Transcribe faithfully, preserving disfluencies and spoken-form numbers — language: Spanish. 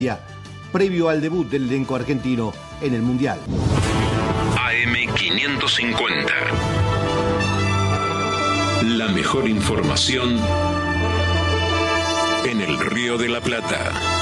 previo al debut del elenco argentino en el Mundial. A M quinientos cincuenta. La mejor información en el Río de la Plata.